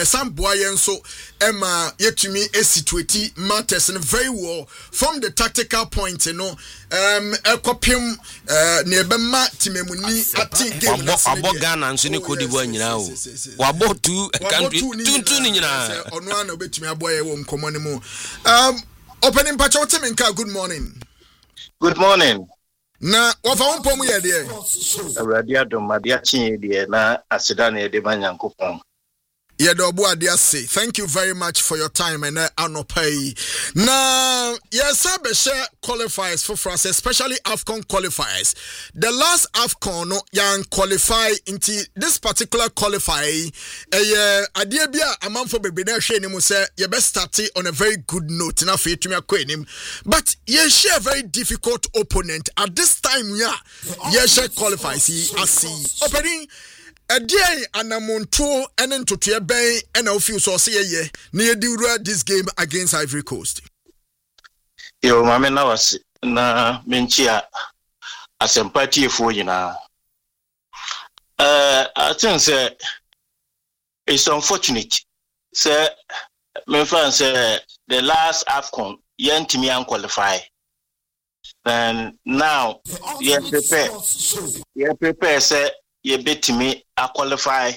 some boy and so Emma yet to me a situate matters and very well from the tactical point, you know. A copium near Bema Timemuni at game. Ghana and Sini Could one now. Wabo two country two on one of it to me a boy won't come anymore. Opening Pachoteminka, good morning. Good morning. Na wafa pomu ya die. Radia do madiachi die na asidane de banyankopon. Yedobu adiase. Thank you very much for your time and anopai. Na yes abeshe qualifiers for France, especially AFCON qualifiers. The last AFCON no yan qualify into this particular qualifier. Adie bia amanfo bebe na hwe ni mu se ye be start on a very good note na fe tumi akwanim. But ye share a very difficult opponent at this time ye share qualifiers asi. Opening Adie anamonto ene ntoto ben ena ofi so se ye na ye diura this game against Ivory Coast. Yo mame na wase na menchia asempati efo nyina. I think say it's unfortunate. Say me fan say the last AFCON yentimi an qualify. And now ye prepare say ye betimi a qualify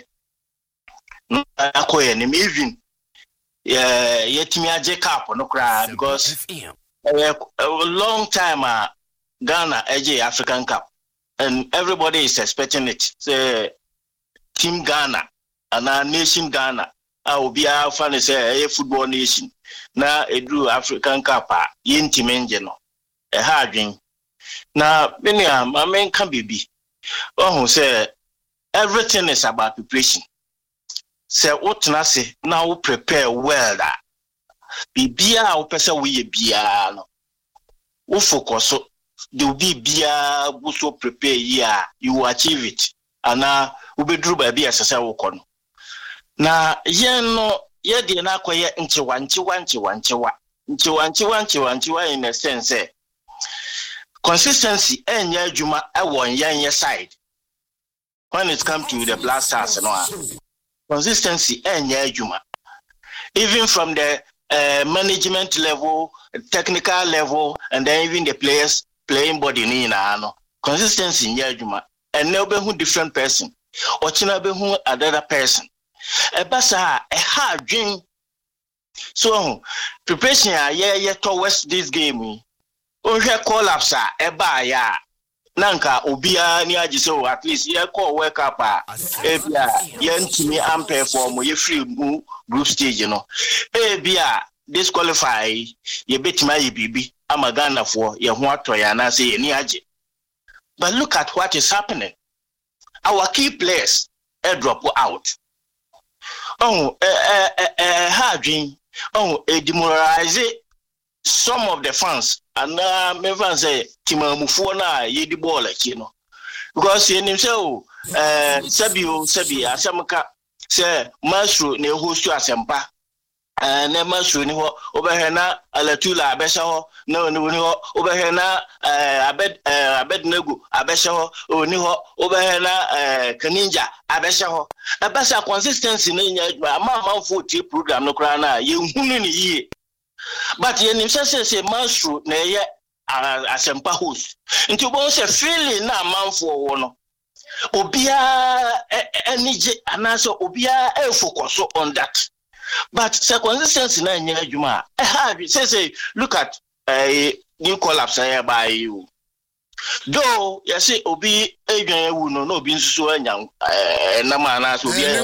akoye ni even ye timi aje cap no cry because a long time Ghana AJ African Cup and everybody is expecting it. Say Team Ghana and our nation Ghana will be our fan say a football nation na edu African Cup yinti menjeno a harding na many my men can be who say everything is about preparation. Say what na say now prepare well that bibia o pese we bia no we focus so there will be bia we so prepare here you will achieve it and we be drew by bia sese wo kono na ye no ye de na akoye nchiwa in a sense consistency enya adwuma ewon yen side when it comes to the Black Stars no consistency enya adwuma even from the management level, technical level, and then even the players playing body ni na no consistency enya adwuma and now be who different person or china be who another person e basa a hard dream so preparation ye towards this game onhwe collapse eba ya nanka obia ni agi so at least ye call wake up ebia ye ntimi am perform ye free group stage no ebia disqualify ye betima ye bibi amagana for ye ho atoya na say ye ni agi. But look at what is happening. Our key players drop out. Harding demoralize some of the fans and me fans say timamufu na ye di ball akino because ye nim say sabi asamka say masru na hostu asempa na masru ni ho obehena alatula abesha ho na oni ho obehena abednego abesha ho oni ho obehena kaninja abesha ho abasa consistency na nya ama 40 program no kra na ye hunu ni yi. But ye nim say masru na ye asempa host nti bo say feeling na manfo wo no obia enije anaso obia focus on that. But say consistency na nya adwuma say look at new collapse here by you though you say obi edwan ewu no obi nsusu anya na ma na so obi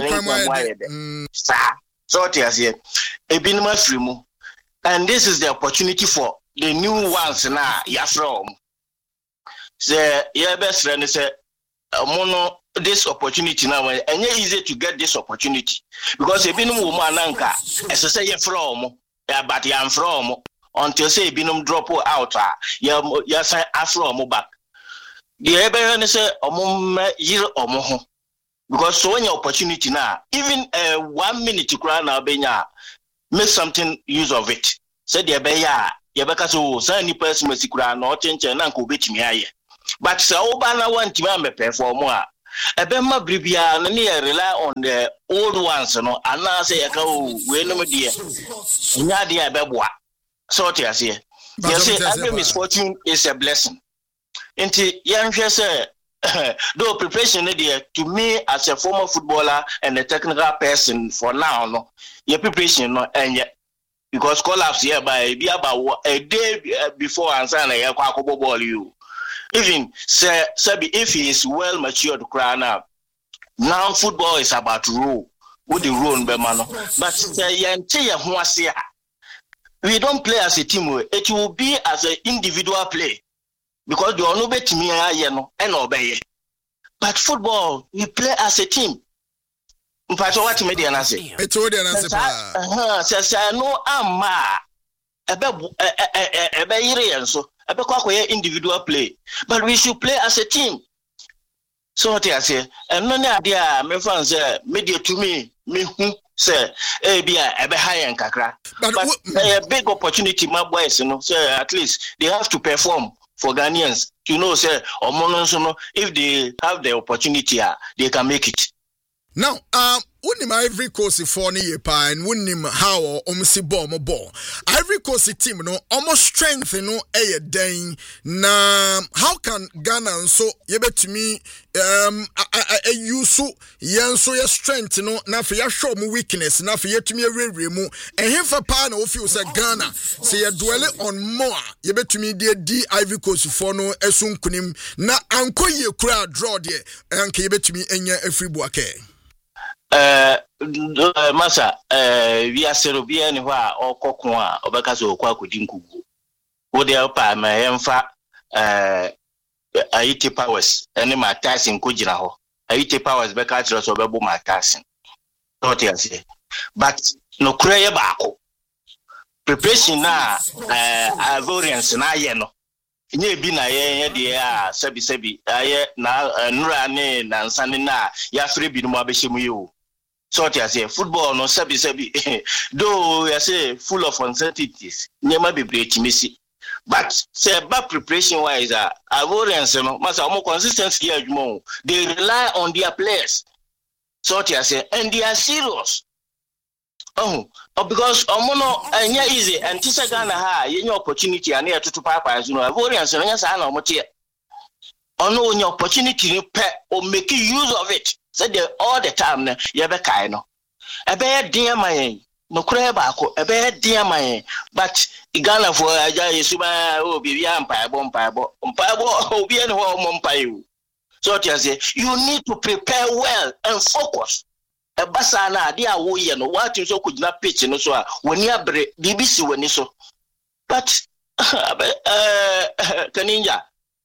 so tears here ebi no mafiri mu. And this is the opportunity for the new ones now. You're from. Say, your best friend say, mono this opportunity now, and it's easy to get this opportunity because a binum woman anka, as I say, you're from, but you're from until say binum drop out. You're saying afro back. The Eberen say, year or more because so any opportunity now, even 1 minute to cry now, benya. Make something use of it. Said the beya, Yabaka so any person sikura no change and uncle bit me aye. But so bana want to me perform more. Ebema bribia na ne rely on the old ones no ana say yaka we no dia nya dia ebeboa so what you say every misfortune is a blessing enti yanhwe say though preparation there to me as a former footballer and a technical person for now no your preparation no enye because collapse here by be about a day before answer na ya kwa ball you even say if he is well matured now football is about rule with the rule be man but we don't play as a team, it will be as an individual play because the no bet me and obey but football we play as a team. What media na say it's what they say no ama ebe yire so ebe kwa individual play but we should play as a team. So what I say and no idea me fan say media to me who say bia ebe high and kakra but a big opportunity my boys say at least they have to perform for Ghanaians to know say omono if they have the opportunity they can make it. Now, wouldn't Ivory Coast for ni yepa and wouldn't how si ball mo ball. Ivory Coast team no almost strength day na how can Ghana so yebe to me use so your strength na for your show mo weakness na for you to me mu and him for pa na o feel say Ghana say you dwell on more yebe to me di Ivory Coast for no esun kunim na anko ye kura draw there and yebe to me enya free buake. Masa we are Serobia ni wa okokon a obeka so okwa akodi nkugu wo de pa ma yemfa IT powers ene ma tasin ko gina ho IT powers beka tire so obebo ma tasin not yase but no kure baako preparation na variance na ye no nye bi na ye de a sebi aye na nura ne na nsane na ya free bi no abehemu ye o. So what I say, football no sebi though I say full of uncertainties. Never be break missy. But say about preparation wise, avoidance more consistency here. They rely on their players. So what I say, and they are serious. Because omono anya easy and tisa Ghana ha yenye opportunity ani atutu papa avoidance no nya sa na omotie. Ono onye opportunity ni pe o make use of it. Said all the time you be kind no ebe dear my no cry baako ebe dear my but Ghana for aja yesuma obi ampa obi en ho mompa you. So what you say you need to prepare well and focus e basa na ade a wo ye no what you so kugina pitch no so a woni abre BBC woni so but kaninja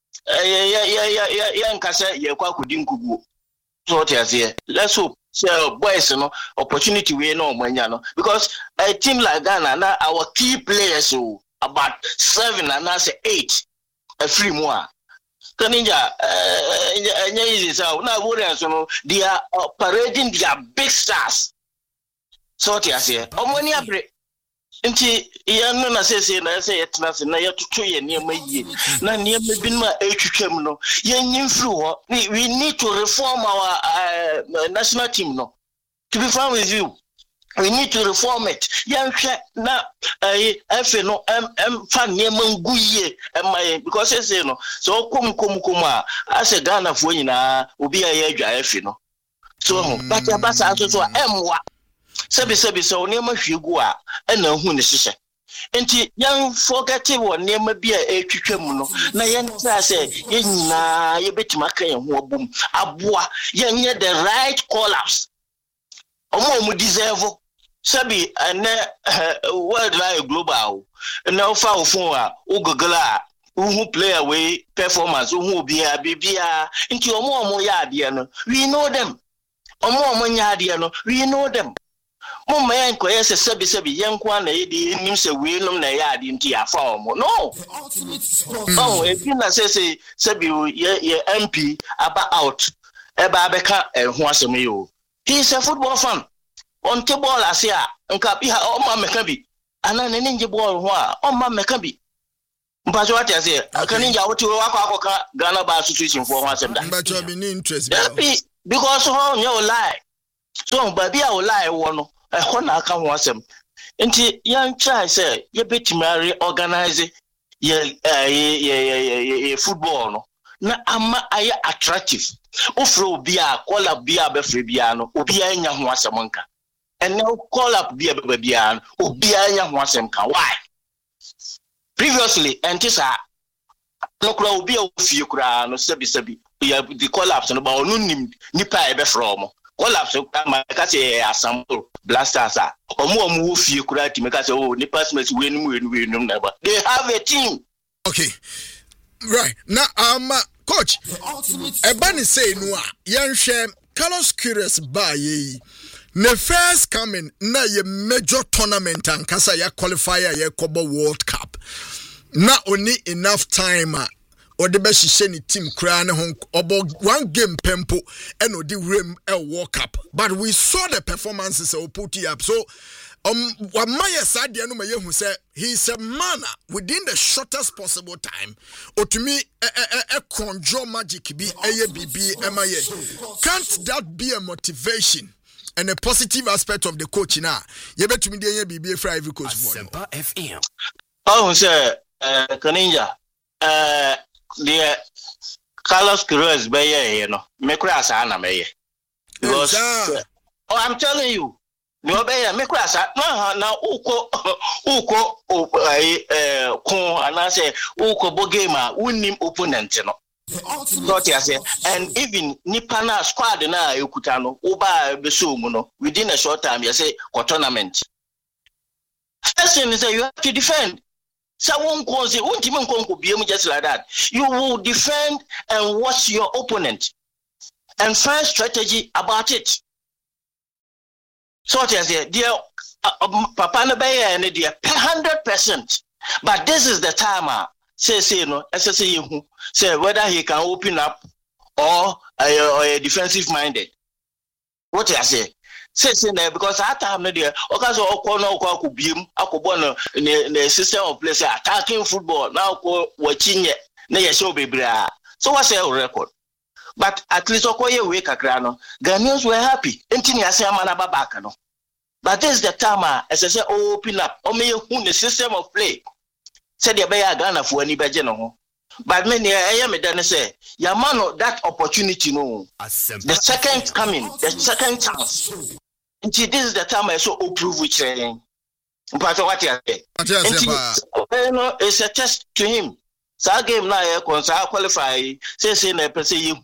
ya nkasa ye kwa kudi nkugu. So what I say, let's hope so boys opportunity we no manya no because a team like Ghana now our key players about 7 and now say 8 a free more. Kaninja easy so now Warriors they are parading their big stars. So what I say, omoni abre nti yanu na say na say yetna se na yatutu ye niam yi na niam binma etwetwam no yenyim firi ho we need to reform our national team no to be frank with you we need to reform it yanhwe na efe no fa niam nguye emai because say no so kom a ase Ghana fo nyina obi aye adwa efe no so but abasa so emwa sebi so niam hwegu a na hu ne hyehyɛ enti yan forget wo niam bi a etwetwam no na yan say yenyina yebetima kan ye ho abom aboa yenye the right collapse omo deserve sebi na world like global na ofa ofun a ogogala a who player way performance who bia bibia enti omo ya ade no we know them omo nya ade no we know them. Mama yanko yes sebi yankwa na yedi nim se we nom na ya ade nti afa omo no if you na say sebi ye MP aba out eba abeka ho asem yo he is a football fan on table ase a nka bi ha o ma meka bi ana ne nje ball ho a o ma meka bi Mpacho what I say, Kaninja what you walk Ghana bar situation for once and that. But be interest because how you lie. So baby I will lie one a honor come once him. Nti young child say you bet marry organize ye football no na ama aye attractive ofro bia call up bia be free bia no obi anya ho asem nka and now call up bia be bia no obi anya ho asem nka why previously entisa no kura obi ofie kura no sebi ya the collapse no ba onu nim nipa e be from collapse ma ka say assemble blasters omo wo fie kura ti me ka say oh nipa smes we num na ba they have a team. Okay, right now coach ebani say no a yenhwe Carlos Queiroz ba ye ne first coming na ye major tournament ankasa ya qualifier ye Copa World Cup na only enough time or the best she team crying about one game pempo and the rim World Cup. But we saw the performances of put it up. So what Maya said who said he's a man within the shortest possible time. Or to me a conjure magic be a BB MIA. Can't that be a motivation and a positive aspect of the coach now? You bet me the BB for every coach for FM. Oh sir Kaninja the Carlos Queiroz be you know me cry na me because I'm telling you no be me cry na uko kon ana say uko bo game unim opponent no not say and even nipa na squad na ekuta no uba be so mu no within a short time you say tournament first thing is that you have to defend. So just like that. You will defend and watch your opponent and find strategy about it. So what is it? Dear Papa Nabaya and dear 100%. But this is the time say no, say whether he can open up or a defensive minded. What I say? Say because at time there okazo okono okwa biem akobon the system of play say attacking football now ko wachinye na ye show bebra so what's your record but at least okoye we kakra no Ghanaians were happy entini ase amana babaka no but this is the time as I say open up o me hu the system of play said the beya Ghana fo ani beje no ho but me near me dan say ya man that opportunity no the second coming the second chance. This is the time I saw approve with but what you say? It's a test to him. So game now qualify. Say na person you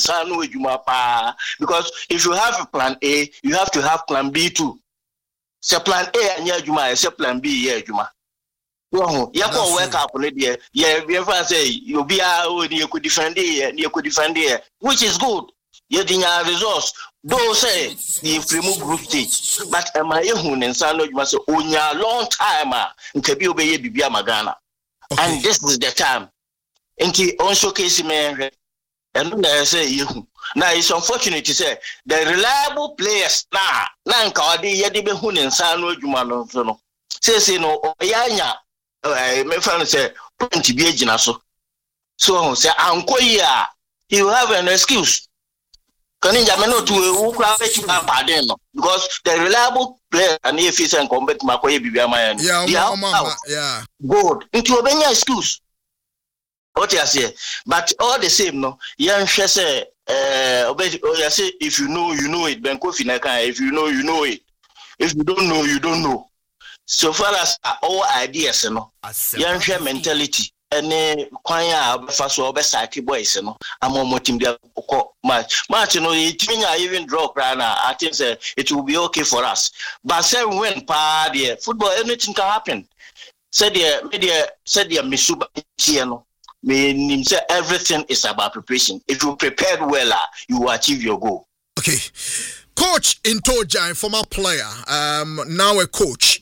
because if you have a plan A, you have to have plan B too. Say plan A and yeah say plan B yeah juma. You go work up on it yeah. We say you be you could defend it, which is good. You didn't resource. Though say if remove group stage, but my hun and son you must own ya long time and be obey Bibia Magana. And this is the time. And he on showcase me and I say you now it's unfortunate to say the reliable players now Kawadi Yadibe Hun and San Jumano no. Say no Yanya my friend say point be a so say Uncle ya he will have an excuse. Kaninja meno to because the reliable player and if he's and combat Makoye Bibiama yeah good into Obenya excuse. What you say, but all the same no young say say if you know it Ben Kofi Naka if you know it if you don't know so far as our ideas no young mentality any kwanya abefa so obesaki boys no amomo team dia match no even draw na I think say it will be okay for us but say when pa there football anything can happen said there misuba here no meaning say everything is about preparation. If you prepared well you will achieve your goal. Okay, Coach Ntoja, former player, now a coach.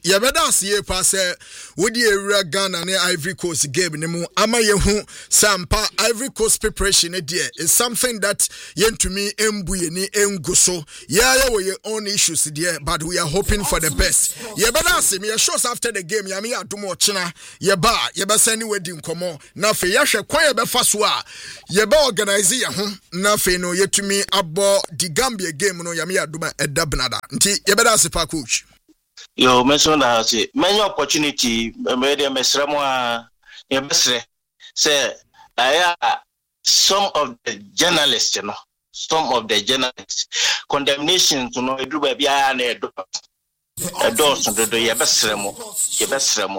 yɛbɛda ase pa sɛ wodi ewura Ghana ne Ivory Coast game ne mu ama yehu sampa Ivory Coast preparation there is something that yentumi embuye ni enguso yeah we your own issues there but we are hoping for the best yɛbɛda ase me shows after the game ya me adomo chena yɛbɛsɛ ni wedding komo na fe yɛhwɛ kwan yɛbɛfa so a yɛbɛ organize ye ho na fe no yetumi abo the Gambia game no ya me adoma edabnada nti yɛbɛda ase pa coach. Yo, mention that many opportunity, media mesremo yebesre say some of the journalists, some of the journalists condemnations, edu ba bia na edo do yebesremo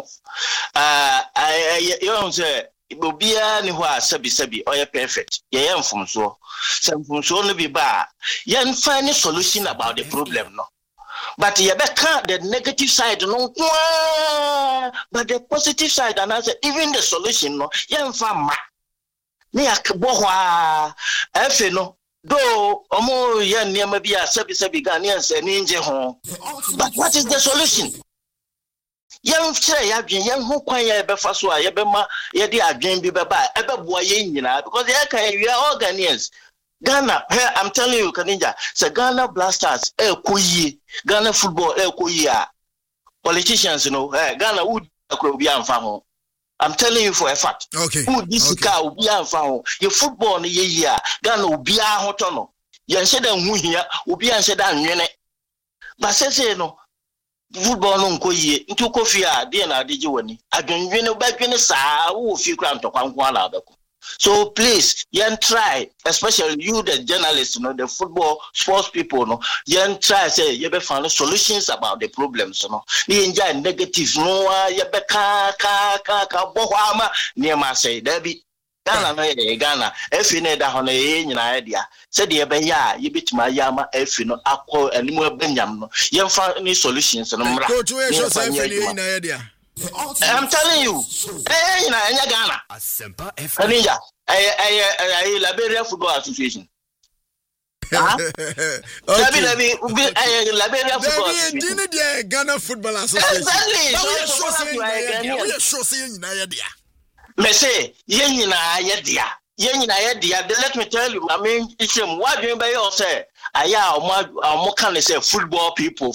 you say obia ni ho asabi oye perfect ye mfumso se mfumso no bi ba ye find solution about the problem no. But you better the negative side, no. But the positive side, and I said, even the solution, no. You fama. Me akboha. Efe no. Do omo yen near maybe a sabi Ghanaians and ninja home. But what is the solution? Young say young who quite befaswa, yebema, yedi a dream be baba, ever boy because we are all Ghanaians. Ghana, hey, I'm telling you, Kaninja, say Ghana Blasters, kuyi, Ghana football, kuyi. Politicians, Ghana would be unfound. I'm telling you for a fact. Okay. Who this car will be unfound. Your football in a year, Ghana will be a hotono. You said that we here will be answered and but say no. Football no kuyi, into coffee, Diana, did you win? I don't win back in the sa who feel cramped to Kwankwala. So please, try, especially you, the journalists, the football sports people, try say you be find solutions about the problems, You enjoy negatives, you be ka bohama near my say Debbie. Ghana, if you need a honey idea, said the ya, you bit my yama, if you know, aqua and more benyam. You find any solutions and idea. I'm telling you, Ghana. Kaninja, I Liberia Football Association. Liberia Football Association. Ghana Football Association. Exactly. Me say, let me tell you, I mean, it's what do you buy or say? More can say football people.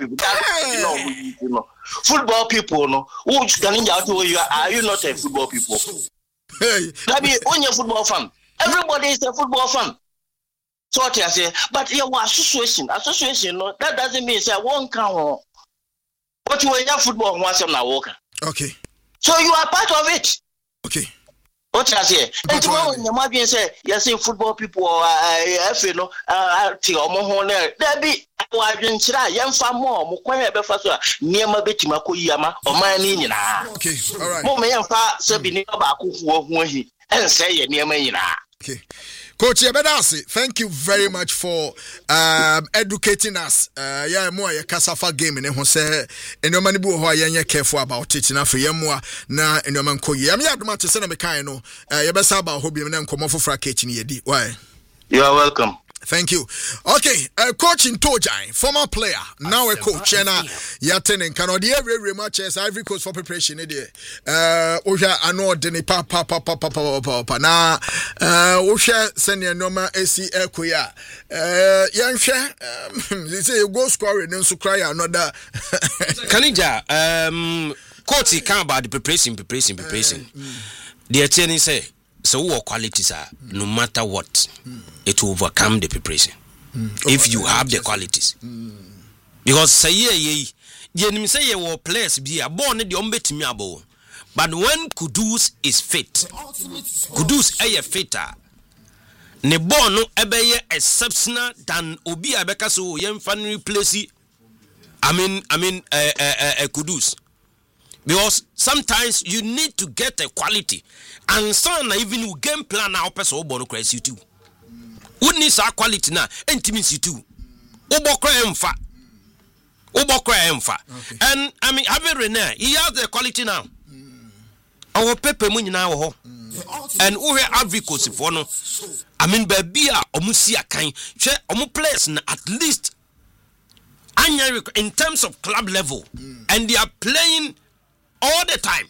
Football people, no. Who can you are you not a football people? Hey, that be when you're football fan. Everybody is a football fan. So what I say, but you are association, no, that doesn't mean say one can. But you are football once in a walker. Okay. So you are part of it. Okay. What I say, and tomorrow you might be say, you say football people you know, there be young far more, near betima kuyama or my okay, all right. Moment, Sabine Baku, and say near me. Okay. Coach Yabedasi, thank you very much for educating us. Yeah, more a Kasafa game in Jose, and no man who are careful about it. Enough for Yamua, na and no man Koyi. I'm here to send a mechano. Yabesaba, Hobby, and then come off for a kitchen. Why? You are welcome. Thank you. Okay, coach in Tojai, former player, now a coach, and Yaten cannot hear very much as Ivory Coast for preparation. Osha, I know Denny Papa. Now, Osha, send your number AC Equia. Young share, they say you go scoring and so cry another. Kanija, coach, he can't about the preparation. The attorney say. So what qualities are, no matter what, it will overcome the preparation. If you have the qualities. Because say ye say ye will players be a born the umbet abo. But when Kudus is fit, Kudus a fitter. Ne born no ebeye exceptional than obi abeka so yen fan replace. I mean Kudus. Because sometimes you need to get a quality. And some even you game plan now person obo crazy you too. Who needs our quality now? Intimacy too. Obo emfa. And I mean having Rene, he has the quality now. Our pepe money now ho. And who have advocacy for no. I mean baby omusi akan. Che omu players at least in terms of club level, and they are playing all the time.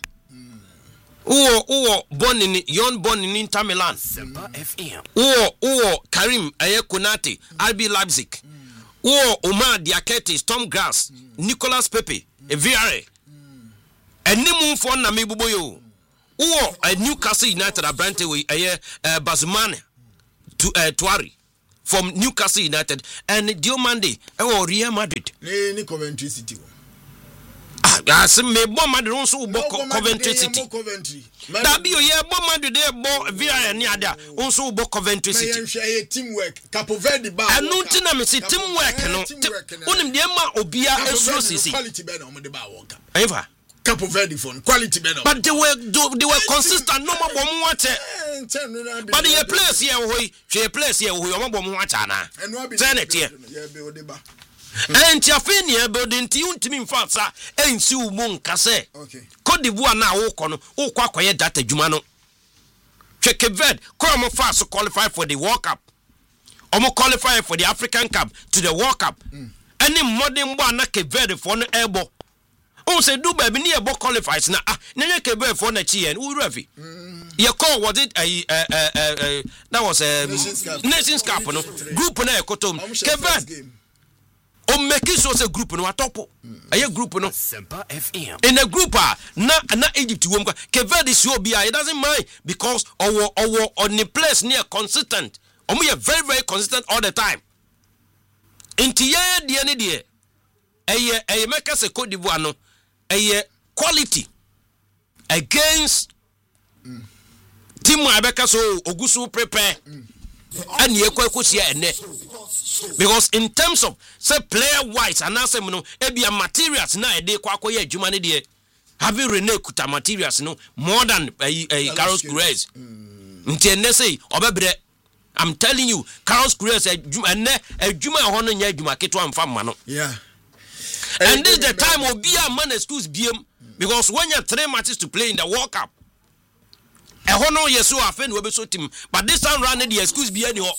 Born in Inter Milan. Karim Konate, RB Leipzig. Omar Diakete, Tom Grass, Nicolas Pepe, Villarreal. And Nimu for Namibuboyo. A Newcastle United Abrante Bazumane Tuari from Newcastle United and Diomande Real Madrid. Coventry City. As me bomb Madrid also Coventry City. That be your bomb Madrid there, Villarreal near there, also Coventry City. Teamwork, Capo Verde bar. And no teamwork, no. Only the Emma Obia and Sosi. Quality better on the bar. Ever. Capo Verde phone, quality better. But they were consistent, no more bomb water. But the place here, place here, we are bomb water now. And turn it here. And Tiafenia building to me fasa and Sue Moon Casse. Cote d'Ivoire now walk on Quaquay data Jumano. Check Ved, Cromo fast to qualify for the World Cup. Omo qualify for the African Cup to the World Cup. Any modern one Verde for an elbow. Oh, say do baby near bo qualifies now. Nanya Quebec for the Chi and Uravi. Your call was it that was a Nations Cup no group na Kotom. Quebec. O make it so group no atopo. A group no Semper FM. In a group na Egypt won Quebec is your BI. It doesn't mind because our on the place near consistent. We are very, very consistent all the time. In Tia Diane, a make us a Cote d'Ivoire no. A quality against Team Abeka so Ogusu prepare and ye because in terms of say player wise and answer no ebia materials na e dey kwakoye adwuma ne dey having Rene Kuta materials no more than Carlos Queiroz ntienne say obebre. I'm telling you Carlos Queiroz adwuma ho no nya adwuma keto amfa ma no. Yeah. And this is the time of be a man excuse BM because when you have 3 matches to play in the World Cup, a honor yes so offend we be so team, but this time round the excuse be any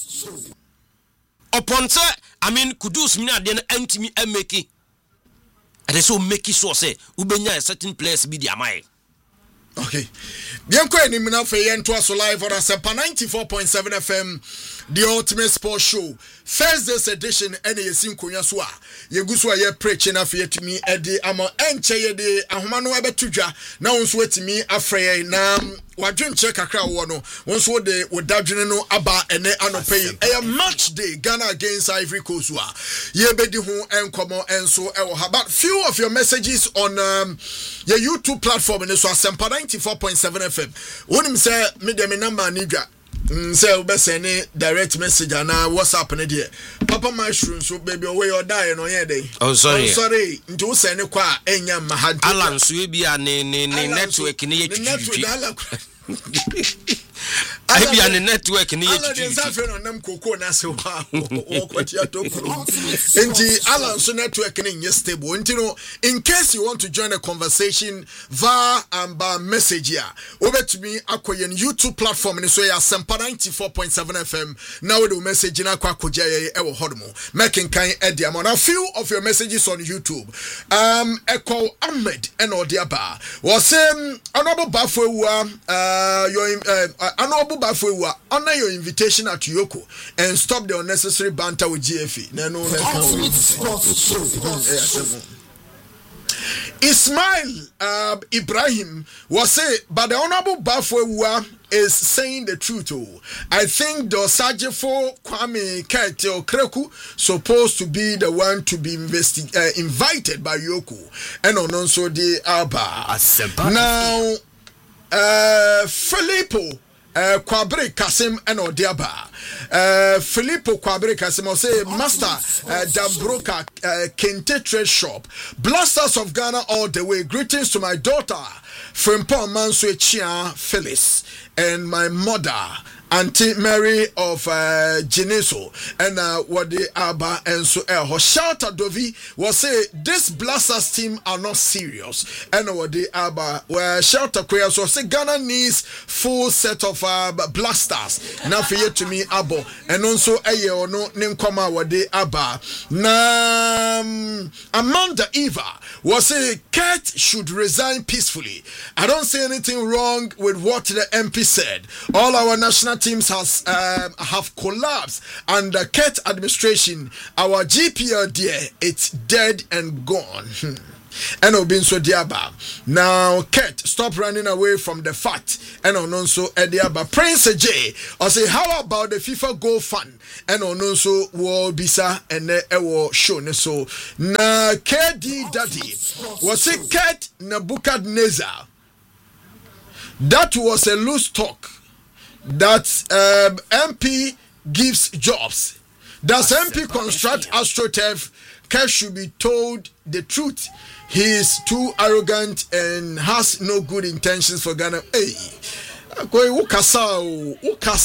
upon say I mean Kudus mina den empty me and make it. And so make it so say ubenya a certain place be their mind. Okay. Bien kwa ni mina fe yento aso live on Asempa 94.7 FM. The Ultimate Sports Show Thursday's edition ene yesin konya so a yeguso a ye preach na fe yetumi ede ama enche ye de ahoma no ebetudwa na wonso wetimi afreye na wadwenche kakra wo no wonso de wodadwene no aba ene anopai a match day Ghana against Ivory Coast wa ye bedi ho enkomo enso ewo ha but few of your messages on your YouTube platform ne so Asempa 94.7 FM wonim say me de me number ni dwa say we send direct message na WhatsApp ne de Papa Mushroom so baby away or die no ye dey oh sorry nti wo send kwa enya mahad Alan so bia ne network ne ye twitwi I be on the network in Alan so network in stable. In case you want to join a conversation via message here, over to me akoyen YouTube platform and so ya Sempa 94.7 FM. Now the message in akwa koja ewo hodomo. Making kind ediamon. A few of your messages on YouTube. Echo Ahmed and Odiaba was honorable Bafwewa Honorable Bafwewa, honor your invitation at Yoko and stop the unnecessary banter with GFE. Ismail Ibrahim was say, but the Honorable Bafwewa is saying the truth. I think the Sajefo Kwame Kaito Kreku supposed to be the one to be invited by Yoko and also the Alba. Now Filippo Kwabre Kasim and Odiaba. Filippo Kwabre Kasim will say, Master Dambroka Kente Trade Shop. Blasters of Ghana all the way. Greetings to my daughter, Frimpon Mansue Chia Phyllis, and my mother, Auntie Mary of Geneso and what the Abba and so Shelter Dovi was say this Blasters team are not serious and what the Abba where Shelter Queer so say Ghana needs full set of Blasters now for you to me Abo and also a no name comma what the Abba na Amanda Eva was say Kurt should resign peacefully. I don't see anything wrong with what the MP said. All our national teams have collapsed under Kurt administration. Our GPL there, it's dead and gone. And Obinso Diaba. Now, Kurt, stop running away from the fact. And also Ediaba. Prince J. I say, how about the FIFA Goal Fund? And also War Bisa and Ewo Show. So, na KD Daddy was it Kurt Nebuchadnezzar? That was a loose talk. That MP gives jobs. Does MP construct AstroTurf? Kurt should be told the truth. He is too arrogant and has no good intentions for Ghana. Hey, ukasao.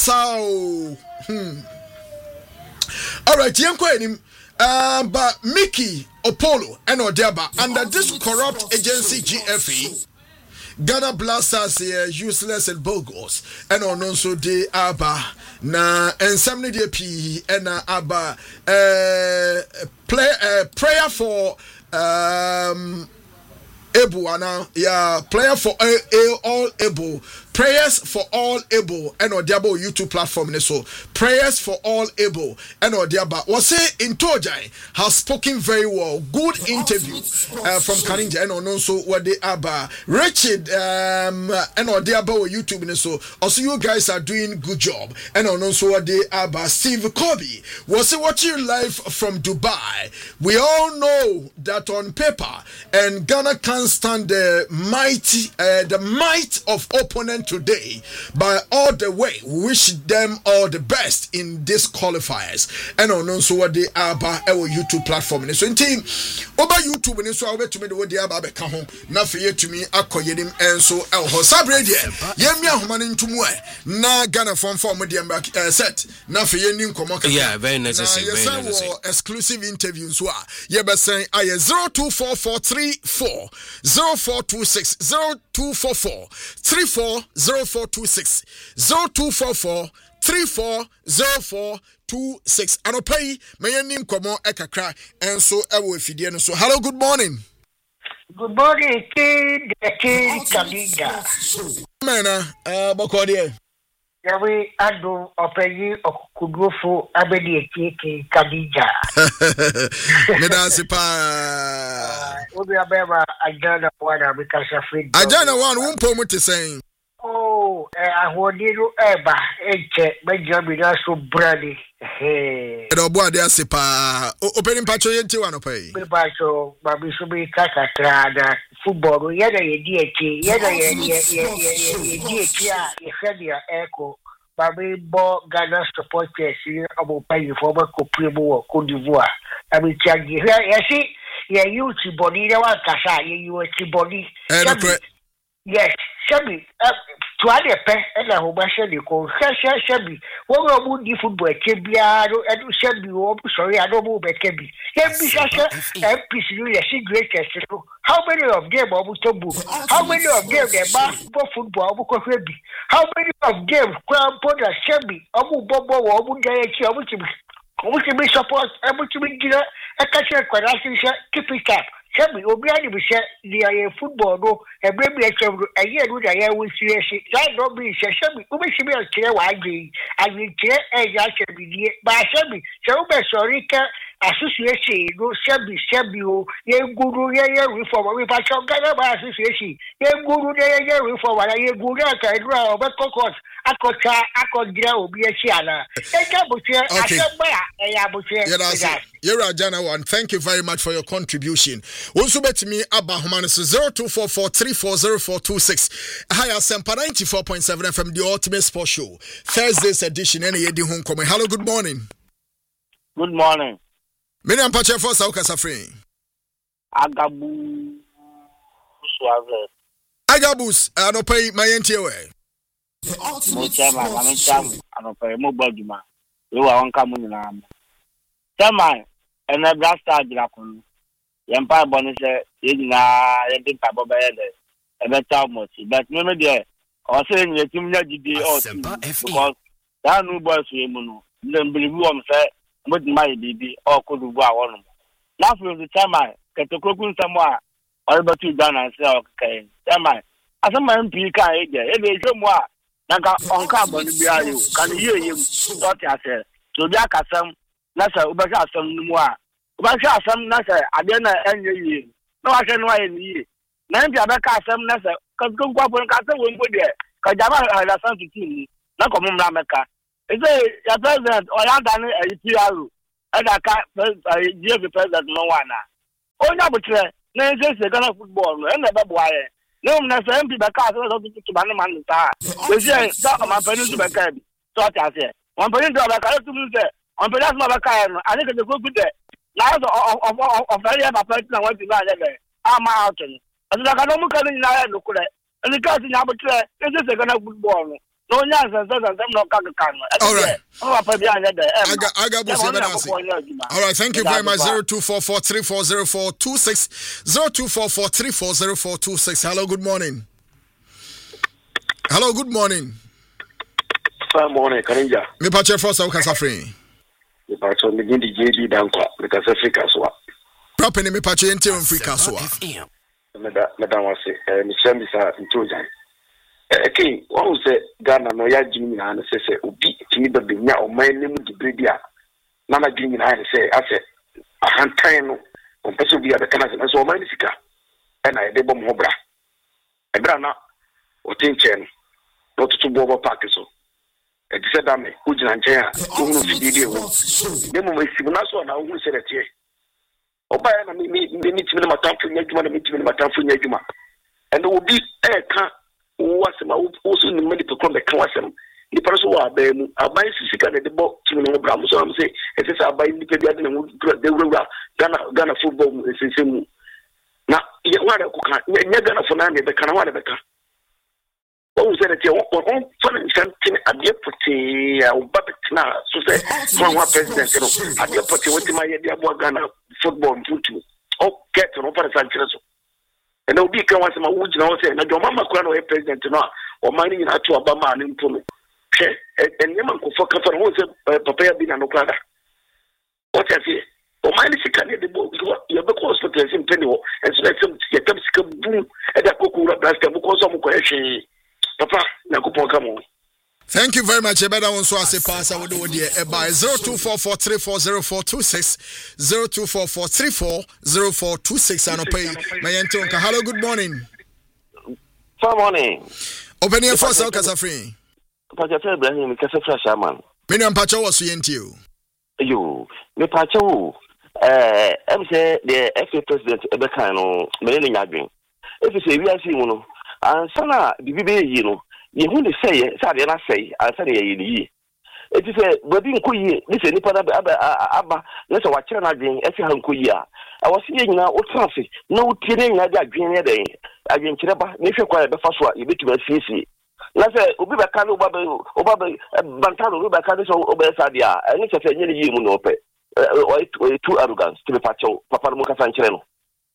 All right, but Mickey Opolo and Odeba under this corrupt agency GFE. Ghana Blasters useless and bogus and also de Abba na and some de P and Abba prayer for able player for all able prayers for all able and Odiabo YouTube platform so prayers for all able and Odiaba was say in Tojai has spoken very well. Good interview from Kaninja and also what they Abba Richard and Odiaba YouTube so also you guys are doing good job and also what they Abba Steve Kobe was watching live from Dubai. We all know that on paper and Ghana can't stand the might of opponent today, by all the way, we wish them all the best in this qualifiers. And on so what they are by our YouTube platform. So in team over YouTube and so I'll bet to me the way they are back home. Now for you to me, I call him and so El Hosabradia. Yemia Human into more. Na Ghana form with the set. Now for you, new Komoka. Yeah, very necessary. Yes, exclusive interviews. Yeah, but saying I 024434 0426 0244 34 0426 0244 340426 Anopai mayanim komo ekakra enso ewo efidie no so. Hello, good morning. Good morning, King Kaliga. Mena bokode Yawe ado opeyi okudufo abedi King Kaliga. Meda sipa Obi abeba ajana wana because afraid. Ajana one wumpo mu te saying. Oh, ahodiru eba eche mejabi na so brandi. Edobo ade asepa opening patcho yenti wano pai. Be patcho babi so be kakatra da football yeda yedi eche yeda yedi eche a yefadia echo babi bo Ghana supporters abo pai for ba koprebo Cote d'Ivoire. Abi chagi yesi ye youth body na wa kasa ye youth body. Yes, Shabby, to add a pen and a Hobasha, they call Shabby. What about the football? Kebia, and Shabby, sorry, I don't move at Kebi. Every Sasha, and PC, greatest. How many of them are Mutobu? How many of them are basketball football? How many of them crown put a Shabby, Abu Bobo, or Abu Gayachi, Abu to be support, able to be dinner, a catcher, keep it up. Shabby, Obiani, we said the football, no, and maybe a year with a year with you. That don't be Shabby, who makes me a chair, I agree, and I should be by Shabby. So, sorry, association, no Shabby, ye guru, ye reform, we patch on Ghana association, ye guru, ye reform, I ye guru, I draw, but cockles, I could grow, be a chiana. You're a Jana one. Thank you very much for your contribution. Also, bet me Abba Humanis 0244 340426. Hi, Sempa 94.7 FM, the Ultimate Sports Show. Thursday's edition. Any Eddie Home coming. Hello, good morning. Good morning. Many Ampache for Sauka Safri. Agabus. I don't pay my NTA. mo chairman I'm chairman anope mo gbaduma we wa won ka mo nyina am chairman and a blaster jira kun yempa boni se ye nyina ye de pa boba ye de e be ta mo si but me de o se nyi tim nya gidi o because that new boys we mu no dem believe won say mo di mai bibi o ko du a won na from the chairman ketokokun samwa o be tu dana se o kai chairman asama MP ka eje e be hwemu a na ka onka abonu bia yo kan ye dot ase to bia kasam na sa ubasha asam numu a ubasha asam na sa ade na enye yi na wa hwe no aye ni yi na mpi abeka asam na sa ka kwa pon ka se wo mpo de ka jama la san tutu ni na ko mu mra meka e say ya president o ya dan e PRO e da ka GF president no wana onya butre na se Ghana football no e na be boaye no na say mpi beka asam so tutu ba no man ta we say da ma panu su beka bi so ta say one panu do beka to mu say on peut not make a no ani ke go good there na of very papa na want to na there am out and la ka no mu ka ni na no kure and ka ti na butre e se Ghana football no nya san no ka no all right papa bi anya there aga bo se na say all right thank you very much 0244340426 0244340426 hello good morning good morning Karinja me pa che force o kasa free Pacho me gindi JD dankwa because Africa so. Properly me pacho ente on Africa so. Madam wase me chambisa ntojan. Okay, one say Ghana no ya jimi na na say obi timi be nya o man nim di bredia. Na na jimi na say ase ahantan no on peso bi abeka na so o man sika. E na e de bom hobra. E bra na o tinchen no tutu bobo park so. E di se da me ujina nchen a unu fididi ewo demo me sibu na so na unu se retie oba ya na me timi na matamfu nya djuma na me timi na matamfu nya djuma and obi e ka wasema oso ni medical club e ka wasem ni paraso wa ba mu abai sisika na de bo timi na bra mu so am say e se abai ni pe bia de na de wura Ghana football mu se mu na ye wa da ku ka nya Ghana fo na me be kana wa da be ka o se retie on fana something adie poti o babetina so say one president no adie poti woti ma ye dia bo Ghana football mputu o get no para sanchire so and obi kan wase ma wujina o say na do mama kwa no president no o man ni na to aba ma ne mpo no ke enye man ko foka for ho say papa ya bi na no kwada o te say o man ni sika ne de bo ye be ko hospital sim peni wo and so let some ye tam sika boom e da kokura blaster mo ko so mo ko ehwe papa na ko poka mo. Thank you very much. Ebeda won so ase pass we do there e by 0244340426 0244340426 and pay my entonka. Hello, good morning. Good morning. Open your first out kasa free. Pacha say Ibrahim kasa fresh man. Me no pacha was yentio. Yo, me pacha wo em say the FA president Ebeka no me ni nyadwen. If say we are see no and sana bibi yi no ye hu ne say say na say ansana ye yi it is a body nkoyi ni say nipa aba na say wa kire na adwen e fi ha nkoyi a was ye nyina o trafi na o tie ne nyina de adwen ne den adwen kire ba ne hwe kwa be fa so a ye betu ba siesie na say obi be ka no oba be bantano obi be ka so oba sa dia ni say nye yi mu no pe o too arrogant to be pacho papa mo ka san kire no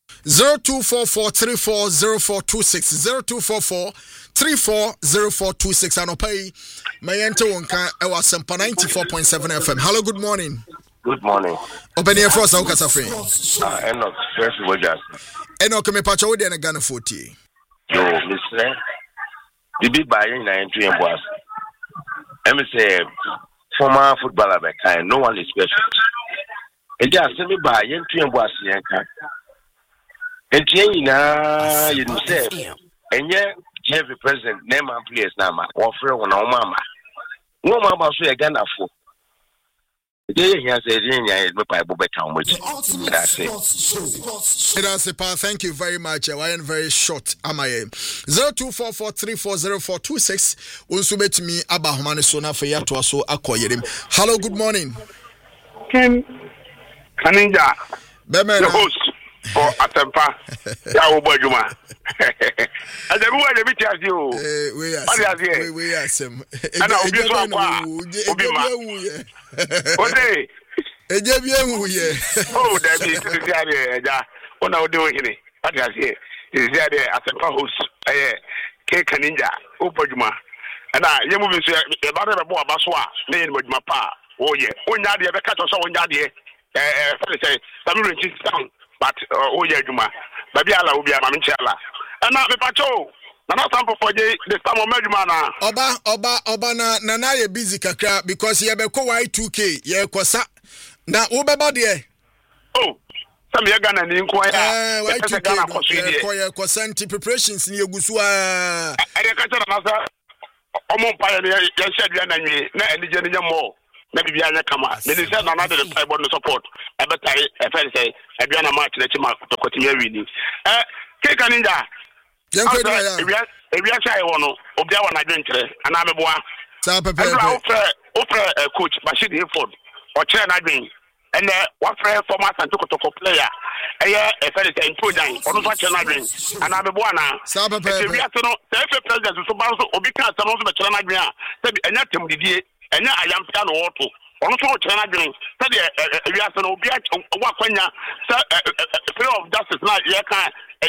0244340426 0244340426 and pay my enter wonka I was 94.7 FM. Hello, good morning. Good morning. Open your first out kasa free. Enoch fresh wajas. Enoch me pacha wo de na Ghana 40. Yo, listen. Bibi baye na entry en boas. Em say former footballer be kind, no one is special. E dey say me baye entry en boas yen kan. Enti na you say enye every president name and players na ma wo frɛ wo na wo mama no mama so ye Ghana fo dey here say nya me pa bo beta wo machi that's it pa thank you very much I am very short amaye 0244340426 unso betimi aba homa ne so na fa yato so akoyerem. Hello, good morning. Ken Kaninja the host for Atempa ya wo bojuma Azabu wa de biti asi o. We are some. Ana obi so akwa. Obi ma. Ode. Eje bi ehu ye. Oh, that be to the area. Ja. Ona ode o hini. Ati asi. Is there Asempa host. Ke Kaninja. Opojuma. Ana yemu bi so e ba de bo abaso a na ye moduma pa. Oh yeah. Onya de be ka to so onya de. Say Samuel Chistown. But oh yeah, Juma. Baby ala obi ama nchala. Ana me pacho. Na na sample for the Samuel Medjuma na. Oba na ye busy kakra because ye be ko Y2K ye kosa. Na wo be ba de. Oh. Some ye Ghana ni nko ya. Y2K ko ye kosa anti preparations ni egusu a. E ka tell na sa omo pa ye schedule na nwi na enije ni mo. Na bibia anya kama me ni say na na the type of support e betai e fe say e bia na match na chima to continue winning ke Kaninja yen ko dia ya e bia sai wono obi awa na dwenkyere ana meboa sa pepe offer coach Bashir Hayford o chere na dwen and what former Santoko player e fe say Ntojan ono so chere na dwen ana meboa na sa pepe e bia so no say president so ba so obi kan so no so be chere na dwen a say enya temdidie enya ayampia no woto ono so chere na dwen say the we are no obi wa kwanya say freedom of justice na ye kan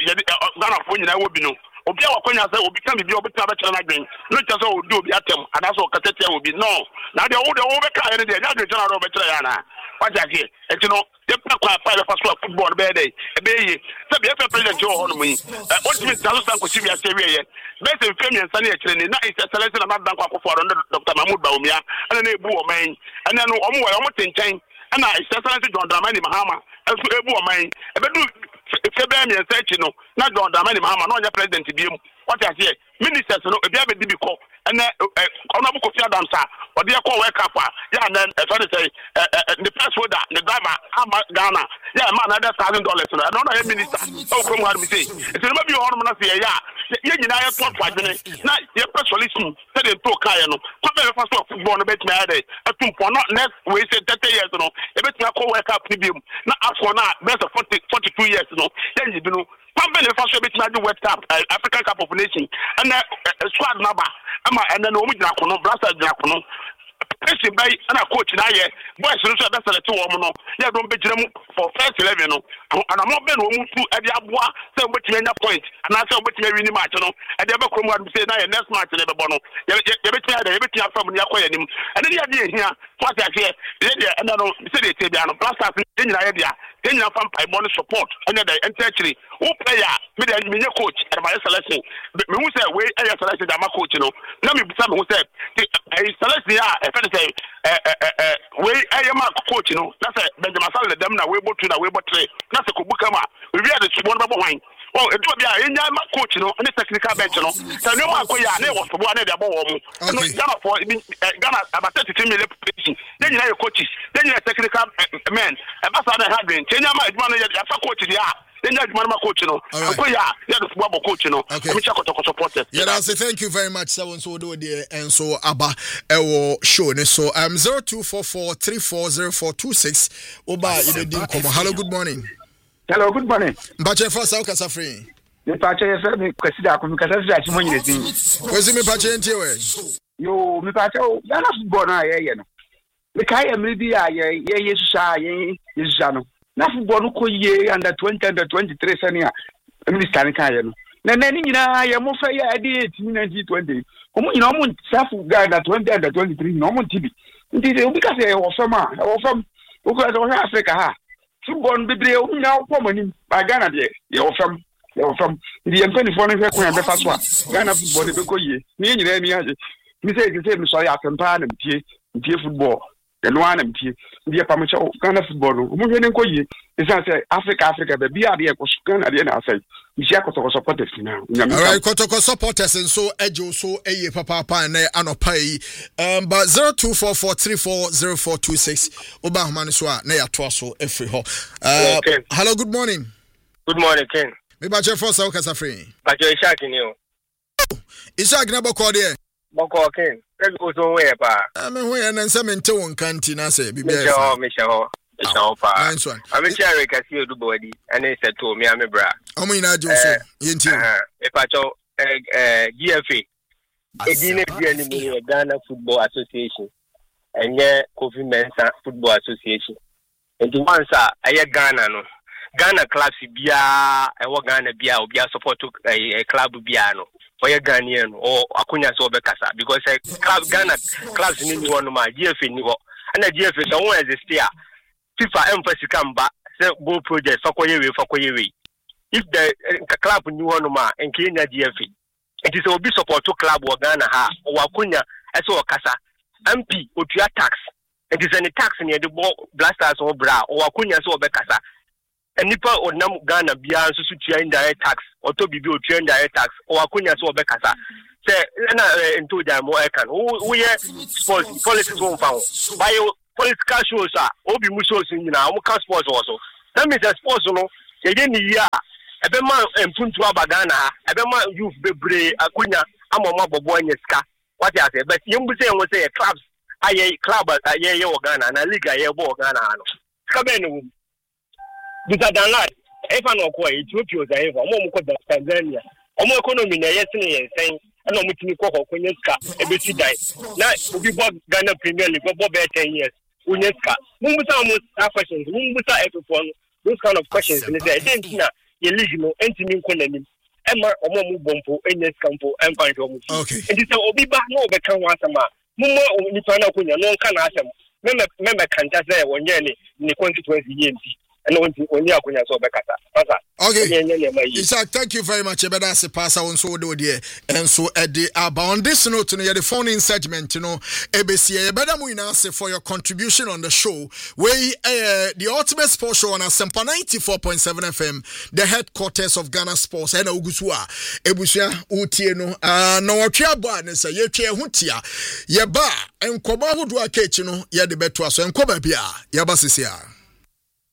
Ghana for nyina wo bi no obi wa kwanya say obi kan bibi obi ta be chere na dwen no che so odi obi atem ana so katete obi no na de wo be kan ye de nya de chere na be chere ya na waja ke enti no de pa kwa pa le faso football be dey e be yi say be president yo ho no mu ultimate talusan ko sibia se wiye bese femi ensa na chere ni na excellence na madan kwa akofo ro Dr. Mahmoud Bawumia ana na ebu oman ana no omo wa omo tenchen ana excellence John Dramani Mahama asu ebu oman e be du febe mi ensa chi no na John Dramani Mahama na onye president bi mu what I say ministers no e bia be di bi ko ana Honorable Kofi Adams odi e ko wake up ya na say the press holder the driver ama Ghana ya man na $1,000 no na minister o ko mu har mi say it no be hono na say ya ye nyina ye to adwene na ye press solution say the to kai no ko be fa so football no betime ade atumpo no next we say 30 years no e betime ko wake up ni bi na afọ na best 42 years no ye nyi bi no Pambe the first bit na the West Cup African Cup of Nations and squad number ama and then omu jina kono blaster jina kono person by ana coach na ye boys no so be select wo no ye don be jina mu for first 11 no and am be no omu tu e dia boa say obetime nya point and say obetime win match no e dia be kromu adu say na ye next match le be bo no ye betime ada ye betime afam ni akoya nim and dia dey hia what I say ye dia and no say dey bia no blasters ni nyina ye dia nyina fam pai bon support and the entry who player me dey me coach and my selection me who say we air selection da ma coach no na me bisa me who say selection ya e fe say we air ma coach no na say Benjamin Sall dem na we botu na we botre na say ko buka ma we are the one babo wan oh e do bia enya ma coach no and technical bench no say no ma ko ya na e wo so bo na dey abo wo mu no Ghana for Ghana about 33 million population then you know coaches then you technical men e ba sa na ha ben Kenya ma adwuma no ya fa coach dia then you adwuma ma coach no ko ya the football coach no me check to support it. Yeah, that's it. Thank you very much. So do there and so aba ewo show ne so 0244340426 oba ibedi komo. Hello, good morning. Hello, good morning. Mbache for South Kasa free. Me pache yefe me kwesida ko me kasa sida chimo nyine tin. Kwesi me pache ntie we. Yo, me pache o Ghana football na ye no. Me kai emri bi a ye yesusa ye yesusa no. Na football no ko ye under 20 under 23 senia. Minister kan ye no. Na nani nyina ye mo fa ye ade 18 2020. Omo nyina omo safu Ghana 20 under 23 no omo tibi. Ndi obi ka se wo fama, wo fam. Wo ko Africa ha. Football bibre o nyina wo mani ba Ghana de ye wo fam. The employee for the Queen of Faswa, Ghana football, the Bekoye, me and any other. Me say, me sorry, I can pan and tea football, then one and tea, dear Pamacho, Ghana football, moving in Koye, is I say Africa, the BRD was Ghana, then I say, Michako supporters now. All right, Kotoko supporters and so Ejo, so a papa and Anopai, but 0244340426, Obama Maniswa, Nea Twasso, every ho. Hello, good morning. Good morning, Ken. Me ba che for South Kasa free. Ba che Ishaq ni o. Ishaq na boko de. Boko Ken. E go so we pa. Me ho ya na nse me nte won kanti na se bibia. Me sha ho pa. Nice one. Ami share ka si odu body. Ane se to me ame bra. Omo ina je so. Ye nti. E pa cho GFA edine bia ni Ghana Football Association enye Kofi Mensah Football Association and once aye Ghana no Ghana clubs bia Ghana bia obi support a club bia no for Ghanaian or akunya so bekasa because Ghana clubs ni one ma GFA ni ho and GFA so one as a FIFA emphasis come back say go project fakoye we if the club ni one ma en Kenya GFA it is obi support to club or Ghana ha or akunya eso kasa MP otua tax it is any tax near the blasters or bra or akunya so bekasa enipa onam Ghana bia nso so tua indirect tax or to bibi otua indirect tax or akunya so bekasa say na into jam mo ekan we sports politics won found by political shows obi mu shows nyina o ka sports also that means sports no ye dey ni ya ebe ma empuntu abagana ebe ma youth bebre akunya amoma bobo anyeska what you say but you say we say clubs aye club aye wo Ghana na league aye bo Ghana no ska be no bisa dan lad e fa no ko Ethiopia o zai fa mo ko Tanzania o mo economy na yes ne yen na mo tini ko konye ska e be ti dai na obi bo Ghana Premier League bo be 10 years unye ska mo bisa mo questions mo bisa e to those kind of questions in there then na ye league no entimi nko nanim Emma omo mu bompo enyes campo empan jo mu and this obi ba no be kan wasama mummo ni pa na kunya no kan asem me kan ta say wonye ni 2020 year and only akunya so be kata okay Isaac, thank you very much ebeda se pass on so do there and so on this note no the phone in segment ebesi ebeda mu ina say for your contribution on the show we the ultimate sports show on Asempa 94.7 FM the headquarters of Ghana Sports and Ogusua ebusua utie no na wotwe abo an say yetwe hutia ye ba enkoba hodo akechi no ye de beto aso enkoba bia ye ba sisia